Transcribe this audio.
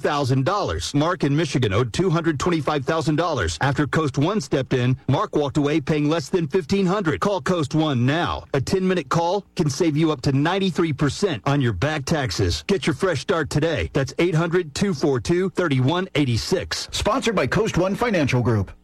$2,000. Mark in Michigan owed $225,000. After Coast One stepped in, Mark walked away paying less than $1,500. Call Coast One now. A 10-minute call can save you up to 93% on your back taxes. Get your fresh start today. That's 800-242-3186. Sponsored by Coast One Financial Group.